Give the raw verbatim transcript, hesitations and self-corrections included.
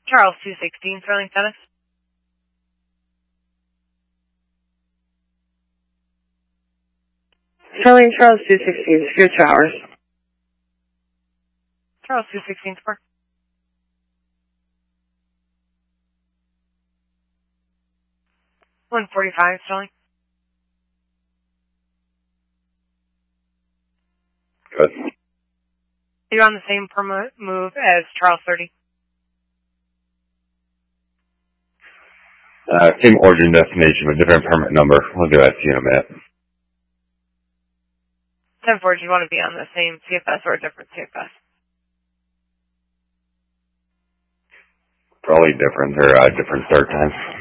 Charles two sixteen, Sterling Tennis. Sterling Charles two sixteen, secure two hours. Charles two sixteen, square. one forty-five, Sterling. Good. You're on the same permit move as Charles thirty. Uh, same origin destination, but different permit number. We'll do that to you in a minute. ten four, do you want to be on the same C F S or a different C F S? Probably different, or uh, different start time.